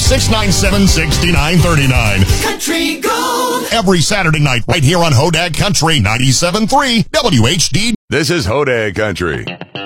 697-6939. Country Gold. Every Saturday night, right here on Hodag Country 97.3 WHD. This is Hodag Country.